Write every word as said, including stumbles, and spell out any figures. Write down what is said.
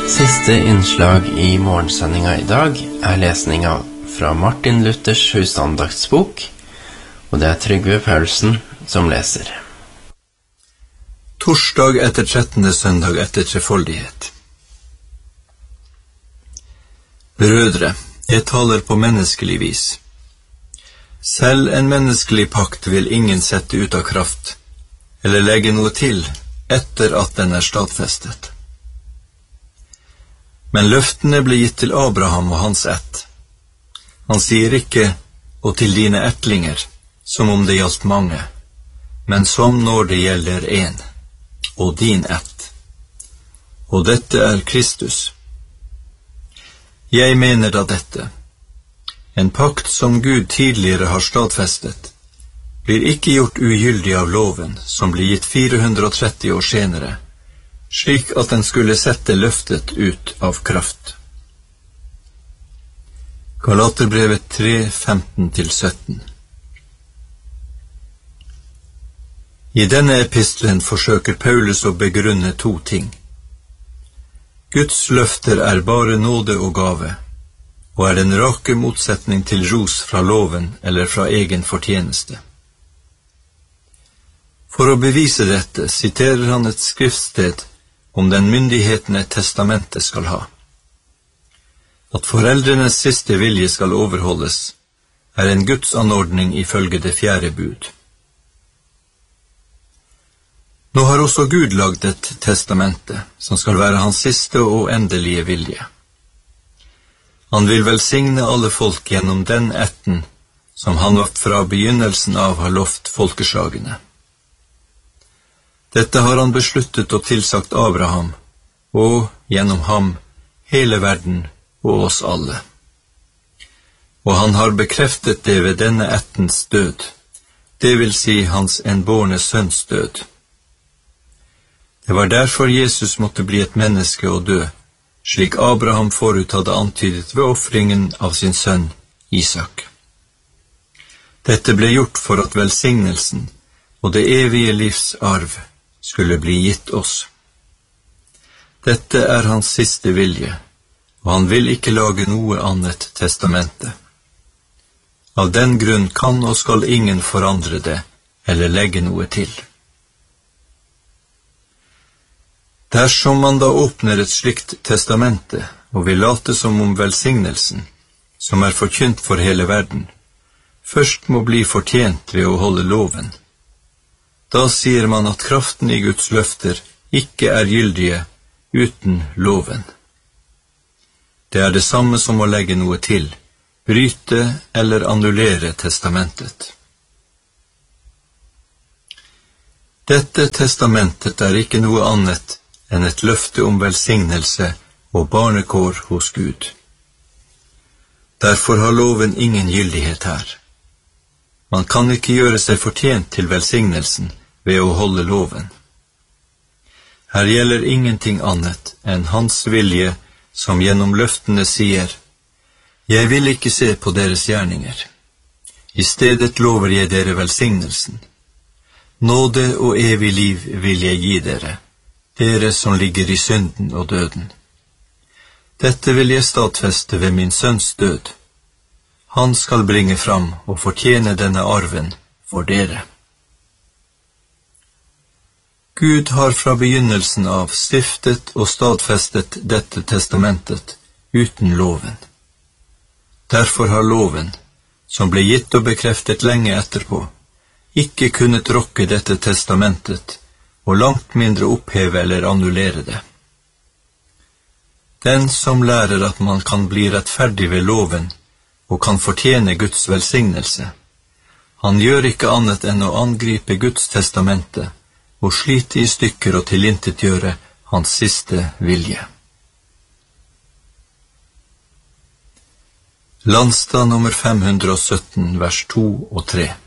Siste innslag i morgensendinga i dag er lesninga fra Martin Luthers husandaktsbok, og det er Trygve Paulsen som leser. Torsdag etter trettende søndag etter trefoldighet. Brødre, jeg taler på menneskelig vis. Selv en menneskelig pakt vil ingen sette ut av kraft, eller legge noe til etter at den er stadfestet. Men løftene ble gitt til Abraham og hans ett. Han sier ikke, og til dine ettlinger, som om det gjaldt mange, men som når det gjelder en, og din ett. Og dette er Kristus. Jeg mener da dette. En pakt som Gud tidligere har stadfestet, blir ikke gjort ugyldig av loven, som ble gitt fire hundre og tretti år senere, slik at den skulle sette løftet ut av kraft. Galaterbrevet tre, femten til sytten. I denne epistelen forsøker Paulus å begrunne to ting. Guds løfter er bare nåde og gave, og er den rake motsetning til ros fra loven eller fra egen fortjeneste. For å bevise dette siterer han et skriftsted om den myndigheten et testamente skal ha. At foreldrenes siste vilje skal overholdes, er en Guds anordning ifølge det fjerde bud. Nå har også Gud lagd et testamente, som skal være hans siste og endelige vilje. Han vil velsigne alle folk gjennom den ætten som han fra begynnelsen av har lovt folkeslagene. Dette har han besluttet og tilsagt Abraham, og gjennom ham hele verden og oss alle. Og han har bekreftet det ved denne ættens død, det vil si hans enbårne sønns død. Det var derfor Jesus måtte bli et menneske og dø, slik Abraham forut hadde antydet ved offringen av sin sønn Isak. Dette ble gjort for at velsignelsen og det evige livs arv skulle bli gitt oss. Dette er hans siste vilje, og han vil ikke lage noe annet testamente. Av den grunn kan og skal ingen forandre det, eller legge noe til. Dersom man da åpner et slikt testamente, og vil late som om velsignelsen, som er forkynt for hele verden, først må bli fortjent ved å holde loven, da sier man at kraften i Guds løfter ikke er gyldige uten loven. Det er det samme som å legge noe til, bryte eller annullere testamentet. Dette testamentet er ikke noe annet enn et løfte om velsignelse og barnekår hos Gud. Derfor har loven ingen gyldighet her. Man kan ikke gjøre seg fortjent til velsignelsen ved å holde loven. Her gjelder ingenting annet enn hans vilje som gjennom løftene sier, «Jeg vil ikke se på deres gjerninger. I stedet lover jeg dere velsignelsen. Nåde og evig liv vil jeg gi dere, dere som ligger i synden og døden. Dette vil jeg stadfeste ved min sønns død. Han skal bringe fram og fortjene denne arven for dere.» Gud har fra begynnelsen av stiftet og stadfestet dette testamentet uten loven. Derfor har loven, som ble gitt og bekreftet lenge etterpå, ikke kunnet rokke dette testamentet og langt mindre oppheve eller annullere det. Den som lærer at man kan bli rettferdig ved loven og kan fortjene Guds velsignelse, han gjør ikke annet enn å angripe Guds testamente og slite i stykker og tilintetgjøre hans siste vilje. Landstad nummer fem hundre og sytten, vers to og tre.